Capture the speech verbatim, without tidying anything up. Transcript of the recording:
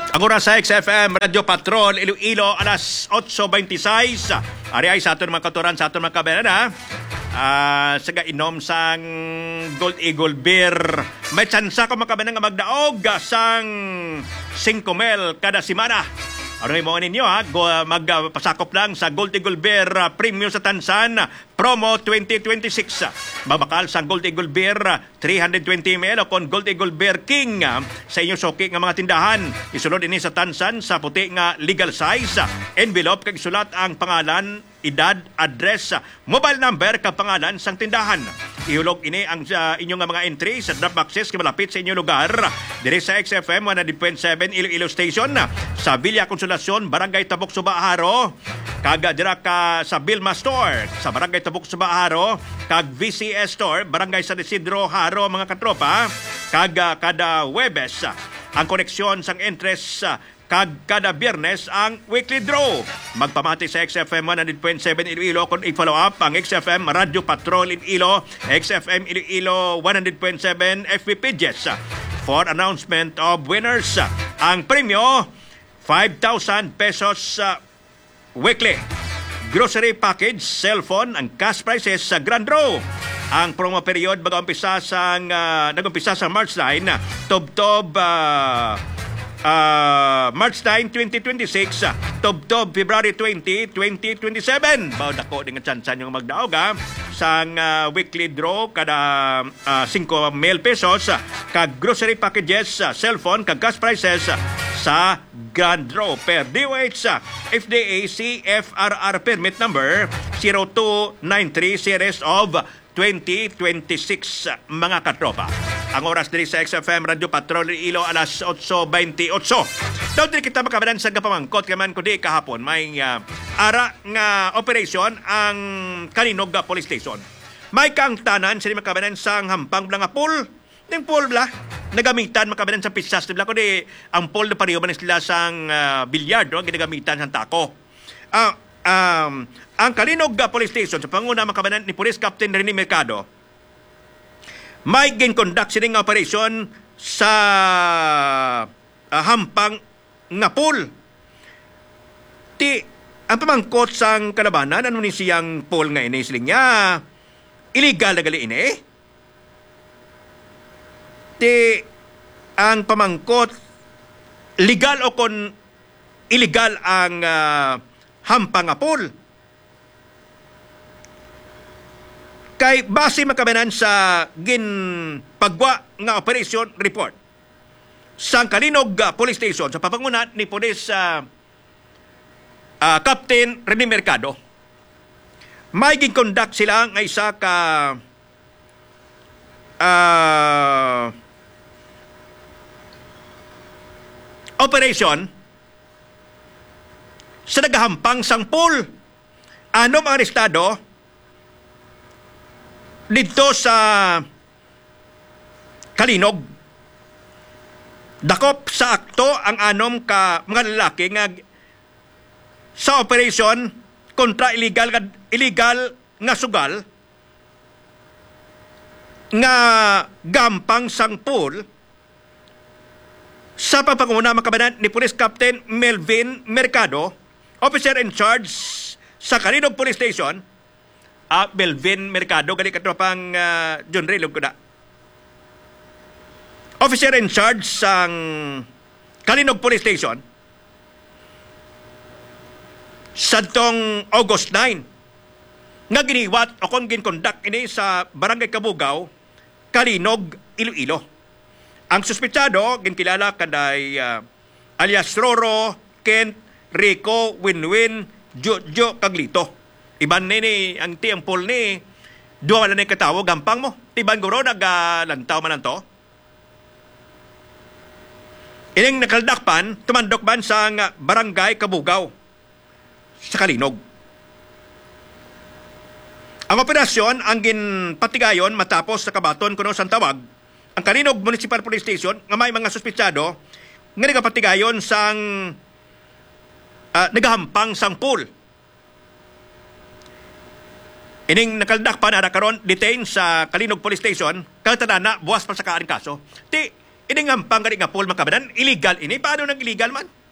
Ang oras sa X F M, Radio Patrol, Iloilo, alas eight twenty-six. Ari ay sa aton mga katuran, sa aton mga kaberana. Uh, sa gainom sang Gold Eagle Beer. May tsansa ko mga kaberana nga magdaog sang five mil kada simana. Ano yung mga ninyo ha? Magpasakop lang sa Gold Eagle Beer uh, Premium sa Tansan Promo twenty twenty-six. Babakal sa Gold Eagle Beer three hundred twenty milliliters o kon Gold Eagle Beer King uh, sa inyong soki nga mga tindahan. Isulod ini sa Tansan sa puti nga legal size. Envelope kag isulat ang pangalan, edad, address, mobile number kag pangalan sang tindahan. Ihulog ini ang uh, inyong mga entry sa drop boxes kay malapit sa inyong lugar. Diri sa X F M one hundred point seven Iloilo Station sa Villa Consolacion, Barangay Tabok, Subaharo. Kaga dira ka sa Bilma Store sa Barangay Tabok, Subaharo. Kag V C S Store, Barangay San Isidro, Haro, mga katropa. Kaga kada Webes ang koneksyon sang interest kag kada Biyernes ang weekly draw. Magpamati sa X F M one hundred point seven Iloilo kung i-follow up ang X F M Radio Patrol in Ilo, X F M Iloilo one hundred point seven F B pages. For announcement of winners, ang premyo five thousand pesos uh, weekly. Grocery package, cellphone, ang cash prices sa Grand Draw. Ang promo period mag-umpisa sa uh, nag-umpisa sa March nine, Tob-Tob uh, Uh, March nine, twenty twenty-six, Tob-Tob February twentieth, twenty twenty-seven. Bawad ako dengan chansan yung magdaog ha. Sang uh, weekly draw kada uh, five mil pesos kag grocery packages, uh, cellphone kag cash prices uh, sa Grand Draw per D O H F D A C F R R permit number zero two nine three series of twenty twenty-six, mga katropa. Ang oras diri sa X F M Radio Patrol Ilo alas eight twenty-eight. Daw din kita makabanan sa gapamangkot kaman kundi kahapon may uh, ara nga operation ang Kalinog Police Station. May kang tanan sila makabanan sang hampang bla nga pool. Ning pool bla nagamitan makabanan sa pisas bla kundi ang pool na pariyo man sila sang uh, bilyard no ginagamitan sang tako. Ah uh, Um, ang Kalinog Police Station sa panguna makabanan ni Police Captain Rene Mercado may gin-conduct sining operation sa uh, hampang nga pool. Ti ang pamangkot sang kalabanan ano ni siyang pool nga ini siling niya illegal na gali ini. Ti ang pamangkot legal o kon illegal ang uh, hampang apol. Kay base makabanan sa gin pagwa nga operation report sa Kalinog Police Station sa papanguna ni Police uh, uh, Captain Rene Mercado, may gin-conduct sila nga isa ka uh, operation sa nagahampang sang pool. Ano ang arestado dito sa Kalinog. Dakop sa akto ang anom ka mga lalaki nga sa operation kontra illegal illegal nga sugal nga gampang sang pool sa pagpanguna makabanan ni Police Captain Melvin Mercado, officer in charge sa Kalinog Police Station. Ah, Melvin Mercado, gali katropang uh, John Ray Lugkuda. Officer in charge sa Kalinog Police Station sa tong August nine nga giniwat o kung gin-conduct ini sa Barangay Kabugaw, Kalinog, Iloilo. Ang suspitsado, ginkilala kanday uh, alias Roro, Kent, Rico, Winwin, Jojo, Kaglito. Iban ni ang tiyang pool ni duwa na ni katawo, gampang mo. Iban guro, naglantaw man to. Ining nakaldakpan, tumandokban sa Barangay Kabugaw sa Kalinog. Ang operasyon, ang ginpatigayon matapos sa kabaton kuno sang tawag, ang Kalinog Municipal Police Station nga may mga suspitsado nga nagapatigayon sang uh, nagahampang sang pool. Ining nakaldak pa na karon detain sa Kalinog Police Station, kaltanana buwas pa sa kaaring kaso. Ti Ini nga pang nga pool mga kabanan, illegal ini. Paano nang illegal man?